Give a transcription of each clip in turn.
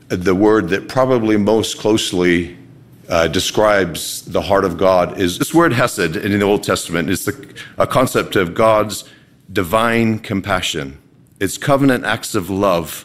the word that probably most closely describes the heart of God is this word hesed in the Old Testament. It's a concept of God's divine compassion. It's covenant acts of love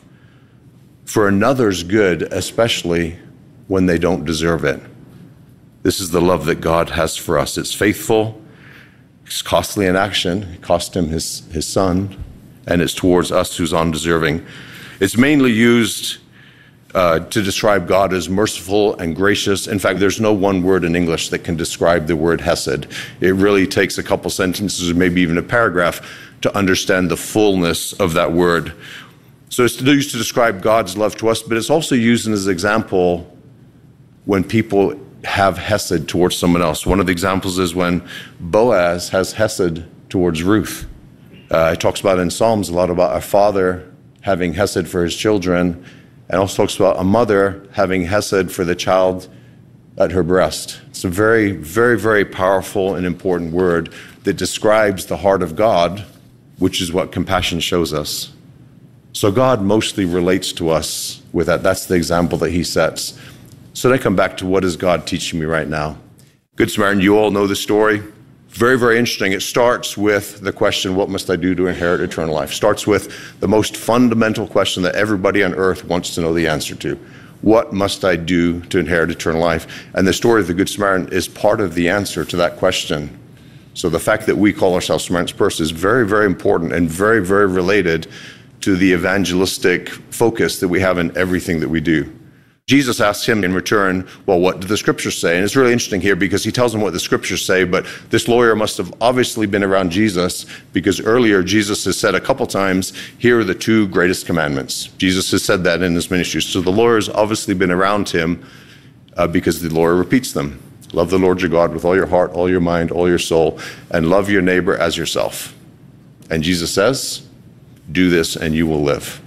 for another's good, especially when they don't deserve it. This is the love that God has for us. It's faithful, it's costly in action. It cost him his son, and it's towards us who's undeserving. It's mainly used to describe God as merciful and gracious. In fact, there's no one word in English that can describe the word hesed. It really takes a couple sentences or maybe even a paragraph to understand the fullness of that word. So it's used to describe God's love to us, but it's also used as an example when people have hesed towards someone else. One of the examples is when Boaz has hesed towards Ruth. It talks about in Psalms a lot about a father having hesed for his children, and also talks about a mother having hesed for the child at her breast. It's a very, very, very powerful and important word that describes the heart of God, which is what compassion shows us. So God mostly relates to us with that. That's the example that he sets. So then I come back to what is God teaching me right now? Good Samaritan, you all know the story. Very, very interesting. It starts with the question, what must I do to inherit eternal life? Starts with the most fundamental question that everybody on earth wants to know the answer to. What must I do to inherit eternal life? And the story of the Good Samaritan is part of the answer to that question. So the fact that we call ourselves Samaritan's Purse is very, very important and very, very related to the evangelistic focus that we have in everything that we do. Jesus asks him in return, well, what do the scriptures say? And it's really interesting here because he tells him what the scriptures say, but this lawyer must have obviously been around Jesus because earlier Jesus has said a couple times, here are the two greatest commandments. Jesus has said that in his ministry. So the lawyer's obviously been around him because the lawyer repeats them. Love the Lord your God with all your heart, all your mind, all your soul, and love your neighbor as yourself. And Jesus says, do this and you will live.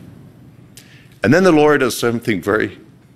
And then the lawyer does something very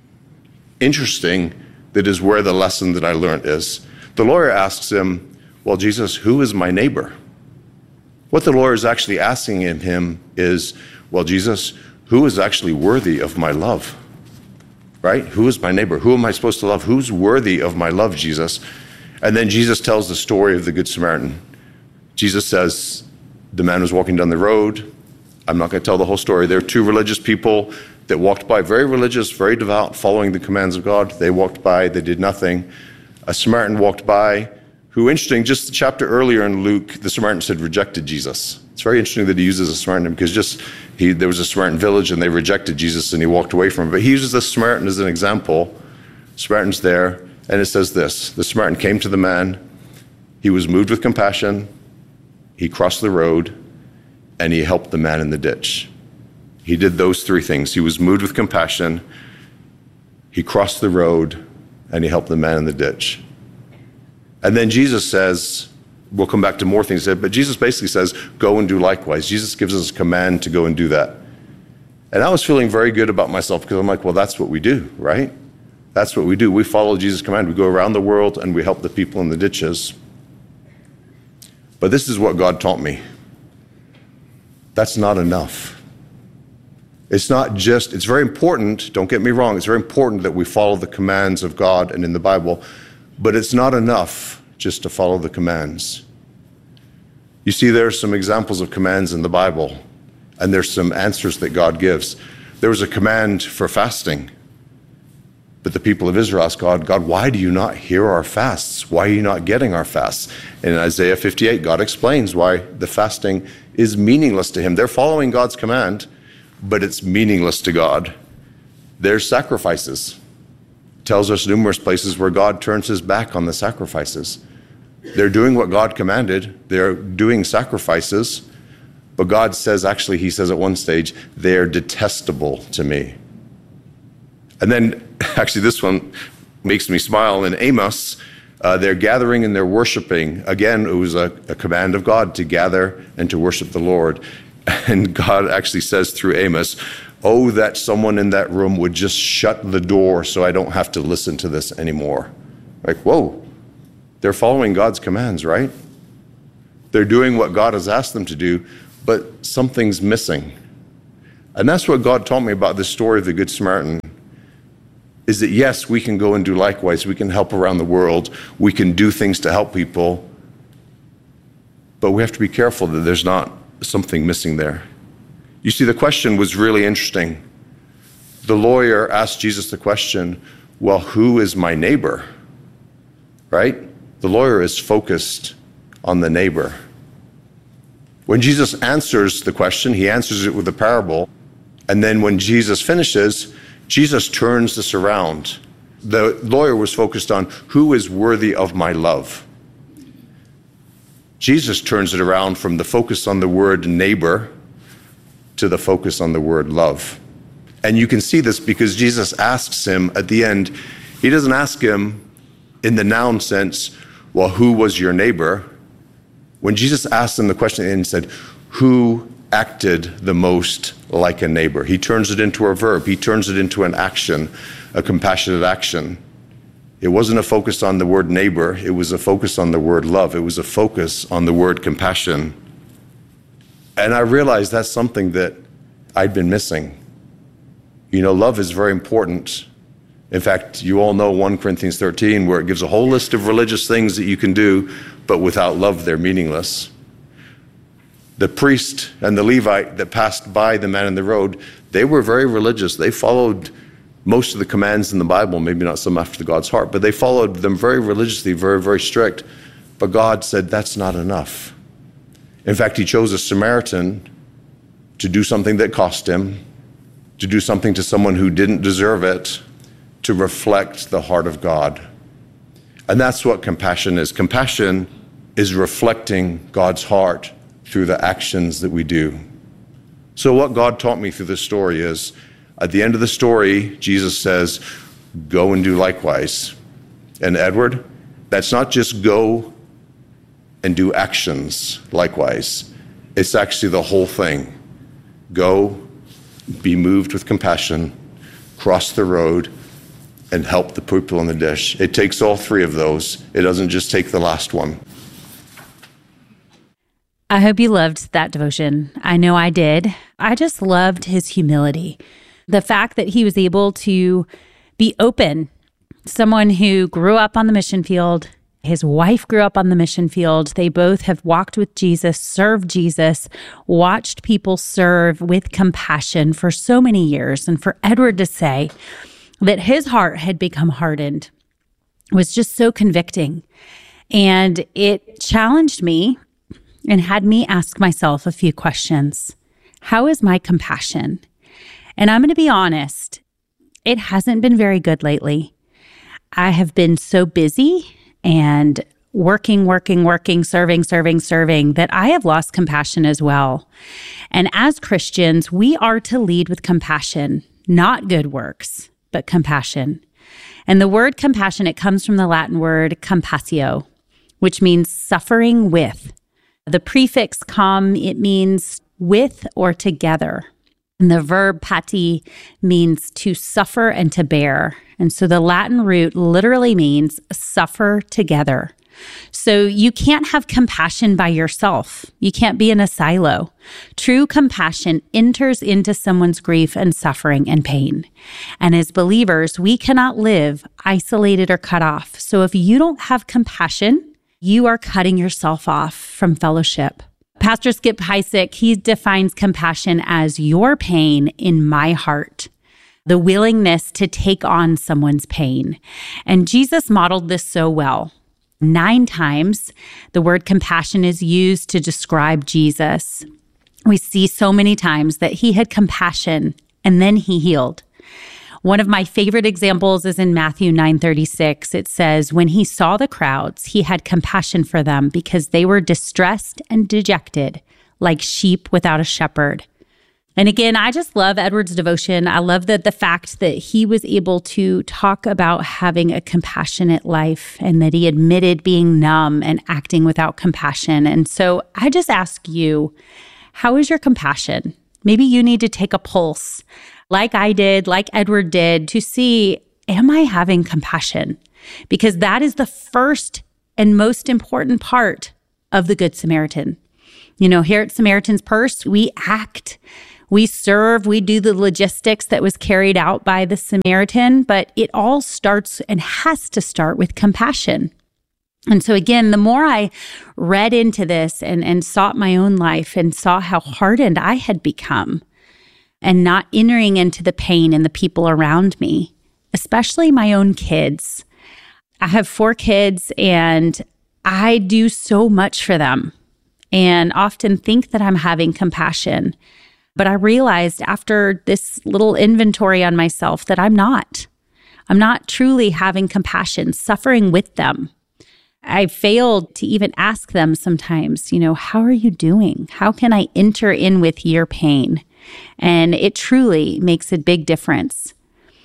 interesting that is where the lesson that I learned is. The lawyer asks him, well, Jesus, who is my neighbor? What the lawyer is actually asking him is, well, Jesus, who is actually worthy of my love? Right? Who is my neighbor? Who am I supposed to love? Who's worthy of my love, Jesus? And then Jesus tells the story of the Good Samaritan. Jesus says, the man was walking down the road. I'm not going to tell the whole story. There are two religious people that walked by, very religious, very devout, following the commands of God. They walked by, they did nothing. A Samaritan walked by, who, interesting, just the chapter earlier in Luke, the Samaritans had rejected Jesus. It's very interesting that he uses a Samaritan because there was a Samaritan village and they rejected Jesus and he walked away from it. But he uses the Samaritan as an example. Samaritan's there, and it says this, the Samaritan came to the man, he was moved with compassion, he crossed the road, and he helped the man in the ditch. He did those three things. He was moved with compassion, he crossed the road, and he helped the man in the ditch. And then Jesus says, we'll come back to more things, but Jesus basically says, go and do likewise. Jesus gives us a command to go and do that. And I was feeling very good about myself because I'm like, well, that's what we do, right? That's what we do. We follow Jesus' command. We go around the world and we help the people in the ditches. But this is what God taught me. That's not enough. It's not just, it's very important, don't get me wrong, it's very important that we follow the commands of God and in the Bible, but it's not enough just to follow the commands. You see, there are some examples of commands in the Bible, and there's some answers that God gives. There was a command for fasting, but the people of Israel asked God, why do you not hear our fasts? Why are you not getting our fasts? And in Isaiah 58, God explains why the fasting is meaningless to him. They're following God's command, but it's meaningless to God. There's sacrifices. It tells us numerous places where God turns his back on the sacrifices. They're doing what God commanded. They're doing sacrifices, but God says, actually, he says at one stage, they're detestable to me. And then, actually, this one makes me smile. In Amos, they're gathering and they're worshiping. Again, it was a command of God to gather and to worship the Lord. And God actually says through Amos, oh, that someone in that room would just shut the door so I don't have to listen to this anymore. Like, whoa, they're following God's commands, right? They're doing what God has asked them to do, but something's missing. And that's what God taught me about this story of the Good Samaritan. is that yes, we can go and do likewise. We can help around the world. We can do things to help people. But we have to be careful that there's not something missing there. You see, the question was really interesting. The lawyer asked Jesus the question, well, who is my neighbor? Right? The lawyer is focused on the neighbor. When Jesus answers the question, he answers it with a parable. And then when Jesus finishes, Jesus turns this around. The lawyer was focused on who is worthy of my love. Jesus turns it around from the focus on the word neighbor to the focus on the word love. And you can see this because Jesus asks him at the end, he doesn't ask him in the noun sense, well, who was your neighbor? When Jesus asked him the question and said, who acted the most like a neighbor? He turns it into a verb. He turns it into an action, a compassionate action. It wasn't a focus on the word neighbor. It was a focus on the word love. It was a focus on the word compassion. And I realized that's something that I'd been missing. You know, love is very important. In fact, you all know 1 Corinthians 13, where it gives a whole list of religious things that you can do, but without love, they're meaningless. The priest and the Levite that passed by the man in the road, they were very religious. They followed most of the commands in the Bible, maybe not some after God's heart, but they followed them very religiously, very, very strict. But God said, that's not enough. In fact, he chose a Samaritan to do something that cost him, to do something to someone who didn't deserve it, to reflect the heart of God. And that's what compassion is. Compassion is reflecting God's heart through the actions that we do. So what God taught me through this story is, at the end of the story, Jesus says, go and do likewise. And Edward, that's not just go and do actions likewise. It's actually the whole thing. Go, be moved with compassion, cross the road, and help the people in the dish. It takes all three of those. It doesn't just take the last one. I hope you loved that devotion. I know I did. I just loved his humility. The fact that he was able to be open. Someone who grew up on the mission field, his wife grew up on the mission field. They both have walked with Jesus, served Jesus, watched people serve with compassion for so many years. And for Edward to say that his heart had become hardened was just so convicting. And it challenged me and had me ask myself a few questions. How is my compassion? And I'm going to be honest, it hasn't been very good lately. I have been so busy and working, serving, that I have lost compassion as well. And as Christians, we are to lead with compassion, not good works, but compassion. And the word compassion, it comes from the Latin word compassio, which means suffering with. The prefix com, it means with or together. And the verb pati means to suffer and to bear. And so the Latin root literally means suffer together. So you can't have compassion by yourself. You can't be in a silo. True compassion enters into someone's grief and suffering and pain. And as believers, we cannot live isolated or cut off. So if you don't have compassion, you are cutting yourself off from fellowship. Pastor Skip Heitzig, he defines compassion as your pain in my heart, the willingness to take on someone's pain. And Jesus modeled this so well. 9 times, the word compassion is used to describe Jesus. We see so many times that he had compassion and then he healed. One of my favorite examples is in Matthew 9:36. It says, when he saw the crowds, he had compassion for them because they were distressed and dejected, like sheep without a shepherd. And again, I just love Edward's devotion. I love the fact that he was able to talk about having a compassionate life and that he admitted being numb and acting without compassion. And so I just ask you, how is your compassion? Maybe you need to take a pulse like I did, like Edward did, to see, am I having compassion? Because that is the first and most important part of the Good Samaritan. You know, here at Samaritan's Purse, we act We serve, we do the logistics that was carried out by the Samaritan, but it all starts and has to start with compassion. And so again, the more I read into this and sought my own life and saw how hardened I had become and not entering into the pain in the people around me, especially my own kids. I have 4 kids and I do so much for them and often think that I'm having compassion. But I realized after this little inventory on myself that I'm not. I'm not truly having compassion, suffering with them. I failed to even ask them sometimes, how are you doing? How can I enter in with your pain? And it truly makes a big difference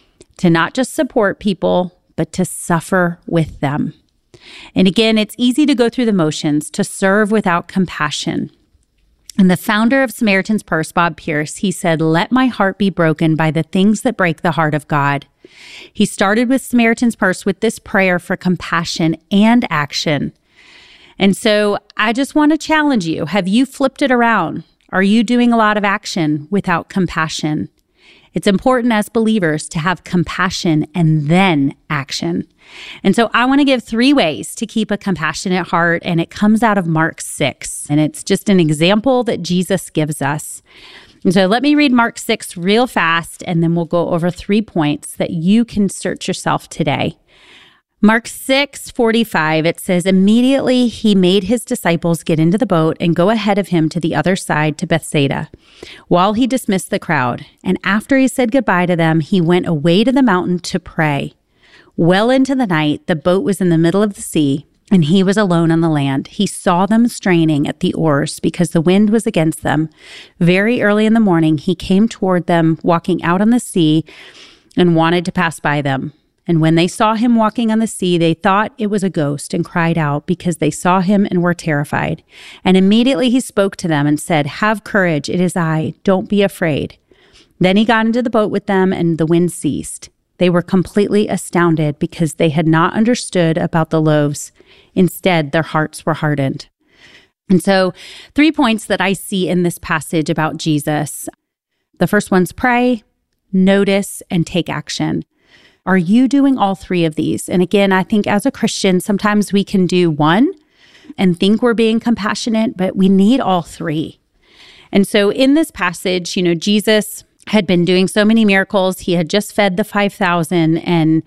to not just support people, but to suffer with them. And again, it's easy to go through the motions, to serve without compassion. And the founder of Samaritan's Purse, Bob Pierce, he said, "Let my heart be broken by the things that break the heart of God." He started with Samaritan's Purse with this prayer for compassion and action. And so I just want to challenge you. Have you flipped it around? Are you doing a lot of action without compassion? It's important as believers to have compassion and then action. And so I want to give 3 ways to keep a compassionate heart, and it comes out of Mark 6. And it's just an example that Jesus gives us. And so let me read Mark 6 real fast, and then we'll go over 3 points that you can search yourself today. Mark 6:45, it says, "Immediately he made his disciples get into the boat and go ahead of him to the other side to Bethsaida, while he dismissed the crowd. And after he said goodbye to them, he went away to the mountain to pray. Well into the night, the boat was in the middle of the sea, and he was alone on the land. He saw them straining at the oars because the wind was against them. Very early in the morning, he came toward them, walking out on the sea, and wanted to pass by them. And when they saw him walking on the sea, they thought it was a ghost and cried out because they saw him and were terrified. And immediately he spoke to them and said, 'Have courage, it is I, don't be afraid.' Then he got into the boat with them and the wind ceased. They were completely astounded because they had not understood about the loaves. Instead, their hearts were hardened." And so 3 points that I see in this passage about Jesus. The first one's pray, notice, and take action. Are you doing all 3 of these? And again, I think as a Christian, sometimes we can do one and think we're being compassionate, but we need all 3. And so in this passage, Jesus had been doing so many miracles. He had just fed the 5,000 and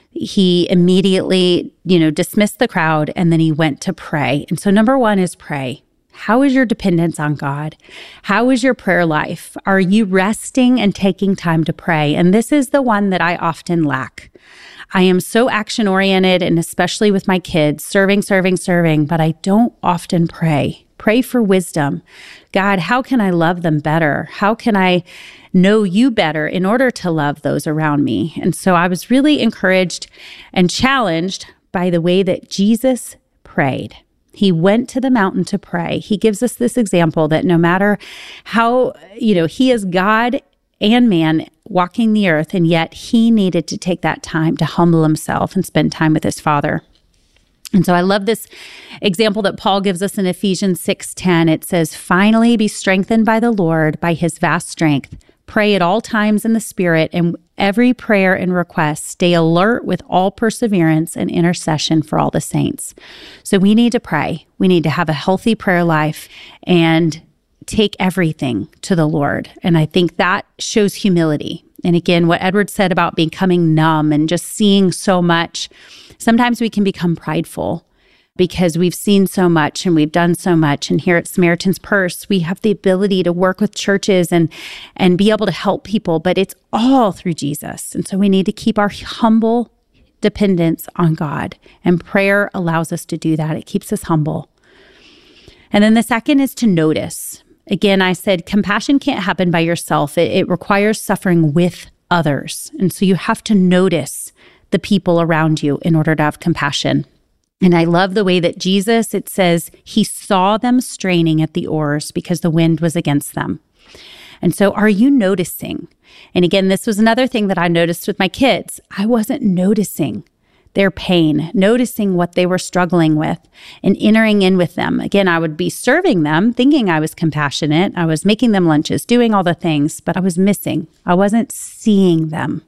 he immediately, dismissed the crowd, and then he went to pray. And so number 1 is pray. How is your dependence on God? How is your prayer life? Are you resting and taking time to pray? And this is the one that I often lack. I am so action-oriented, and especially with my kids, serving, but I don't often pray. Pray for wisdom. God, how can I love them better? How can I know you better in order to love those around me? And so I was really encouraged and challenged by the way that Jesus prayed. He went to the mountain to pray. He gives us this example that no matter how, he is God and man walking the earth, and yet he needed to take that time to humble himself and spend time with his Father. And so I love this example that Paul gives us in Ephesians 6:10. It says, "Finally, be strengthened by the Lord, by his vast strength. Pray at all times in the Spirit, and every prayer and request, stay alert with all perseverance and intercession for all the saints." So we need to pray. We need to have a healthy prayer life and take everything to the Lord. And I think that shows humility. And again, what Edward said about becoming numb and just seeing so much, sometimes we can become prideful because we've seen so much and we've done so much. And here at Samaritan's Purse, we have the ability to work with churches and be able to help people, but it's all through Jesus. And so we need to keep our humble dependence on God. And prayer allows us to do that. It keeps us humble. And then the second is to notice. Again, I said compassion can't happen by yourself. It requires suffering with others. And so you have to notice the people around you in order to have compassion. And I love the way that Jesus, it says, he saw them straining at the oars because the wind was against them. And so are you noticing? And again, this was another thing that I noticed with my kids. I wasn't noticing their pain, noticing what they were struggling with, and entering in with them. Again, I would be serving them, thinking I was compassionate. I was making them lunches, doing all the things, but I was missing. I wasn't seeing them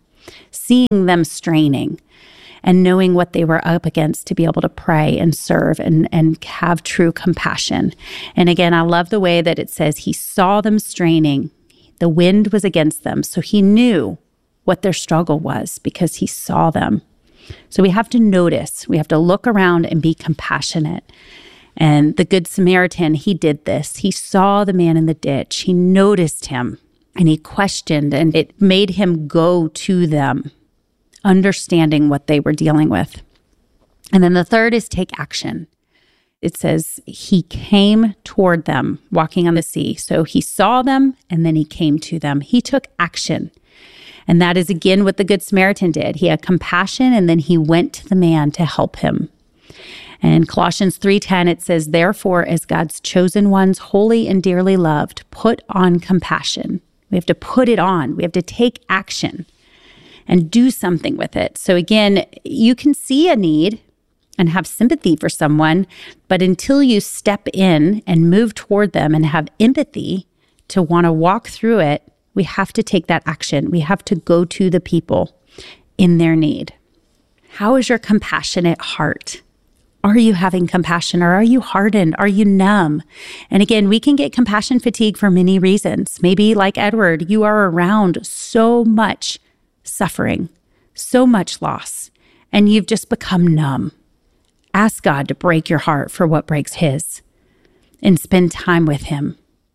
straining and knowing what they were up against to be able to pray and serve and have true compassion. And again, I love the way that it says he saw them straining. The wind was against them, so he knew what their struggle was because he saw them. So we have to notice, we have to look around and be compassionate. And the Good Samaritan, he did this. He saw the man in the ditch. He noticed him and he questioned, and it made him go to them, understanding what they were dealing with. And then the third is take action. It says he came toward them walking on the sea. So he saw them and then he came to them. He took action. And that is again what the Good Samaritan did. He had compassion and then he went to the man to help him. And Colossians 3:10, it says, therefore, as God's chosen ones, holy and dearly loved, put on compassion. We have to put it on. We have to take action and do something with it. So again, you can see a need and have sympathy for someone, but until you step in and move toward them and have empathy to want to walk through it, we have to take that action. We have to go to the people in their need. How is your compassionate heart? Are you having compassion, or are you hardened? Are you numb? And again, we can get compassion fatigue for many reasons. Maybe like Edward, you are around so much suffering, so much loss, and you've just become numb. Ask God to break your heart for what breaks his and spend time with him.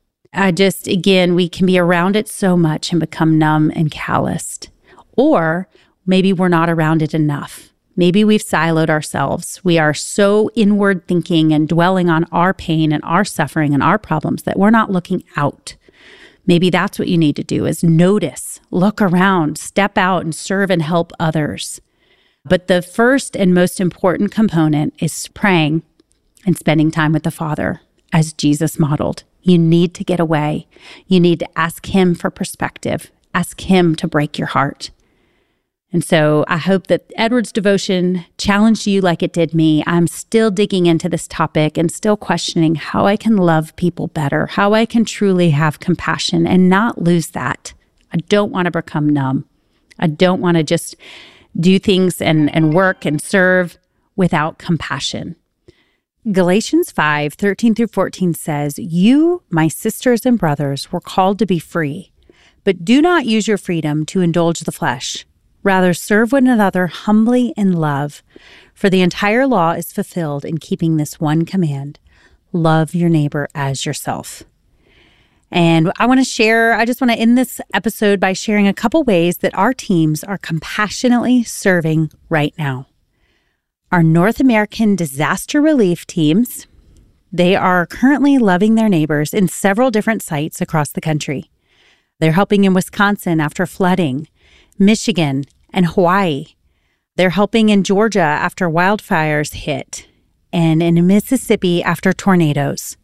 Again, we can be around it so much and become numb and calloused. Or maybe we're not around it enough. Maybe we've siloed ourselves. We are so inward thinking and dwelling on our pain and our suffering and our problems that we're not looking out. Maybe that's what you need to do, is notice, look around, step out and serve and help others. But the first and most important component is praying and spending time with the Father, as Jesus modeled. You need to get away. You need to ask him for perspective. Ask him to break your heart. And so I hope that Edward's devotion challenged you like it did me. I'm still digging into this topic and still questioning how I can love people better, how I can truly have compassion and not lose that. I don't want to become numb. I don't want to just do things and work and serve without compassion. Galatians 5:13-14 says, you, my sisters and brothers, were called to be free, but do not use your freedom to indulge the flesh. Rather, serve one another humbly in love, for the entire law is fulfilled in keeping this one command: love your neighbor as yourself. And I just want to end this episode by sharing a couple ways that our teams are compassionately serving right now. Our North American disaster relief teams, they are currently loving their neighbors in several different sites across the country. They're helping in Wisconsin after flooding, Michigan, and Hawaii. They're helping in Georgia after wildfires hit, and in Mississippi after tornadoes.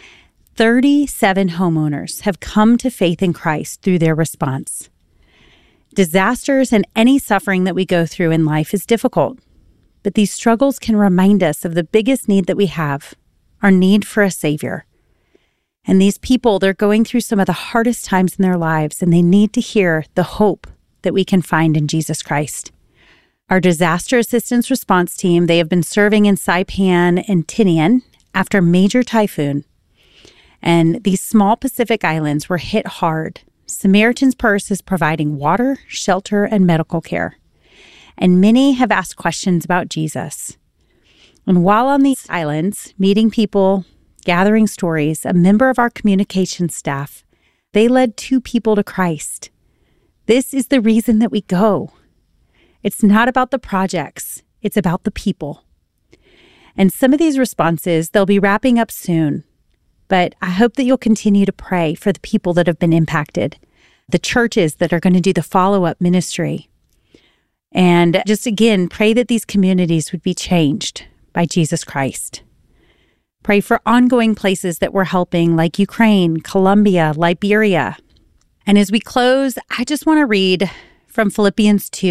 37 homeowners have come to faith in Christ through their response. Disasters and any suffering that we go through in life is difficult, but these struggles can remind us of the biggest need that we have, our need for a Savior. And these people, they're going through some of the hardest times in their lives, and they need to hear the hope that we can find in Jesus Christ. Our disaster assistance response team, they have been serving in Saipan and Tinian after major typhoon. And these small Pacific islands were hit hard. Samaritan's Purse is providing water, shelter, and medical care. And many have asked questions about Jesus. And while on these islands, meeting people, gathering stories, a member of our communications staff, they led 2 people to Christ. This is the reason that we go. It's not about the projects. It's about the people. And some of these responses, they'll be wrapping up soon. But I hope that you'll continue to pray for the people that have been impacted, the churches that are going to do the follow-up ministry. And just again, pray that these communities would be changed by Jesus Christ. Pray for ongoing places that we're helping, like Ukraine, Colombia, Liberia. And as we close, I just want to read from Philippians 2,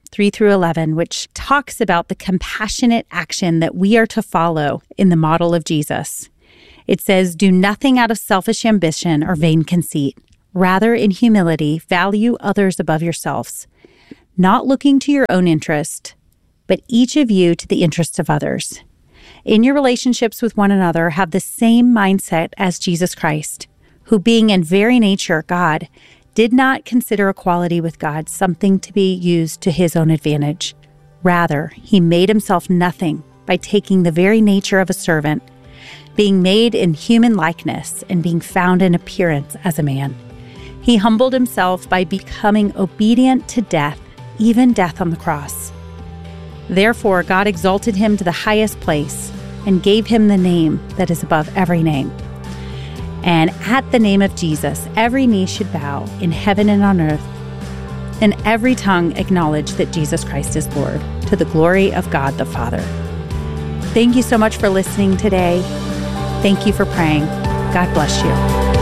3-11, which talks about the compassionate action that we are to follow in the model of Jesus. It says, "Do nothing out of selfish ambition or vain conceit. Rather, in humility, value others above yourselves, not looking to your own interest, but each of you to the interest of others. In your relationships with one another, have the same mindset as Jesus Christ, who being in very nature God, did not consider equality with God something to be used to his own advantage. Rather, he made himself nothing by taking the very nature of a servant, being made in human likeness and being found in appearance as a man. He humbled himself by becoming obedient to death, even death on the cross. Therefore, God exalted him to the highest place and gave him the name that is above every name. And at the name of Jesus, every knee should bow in heaven and on earth, and every tongue acknowledge that Jesus Christ is Lord, to the glory of God the Father." Thank you so much for listening today. Thank you for praying. God bless you.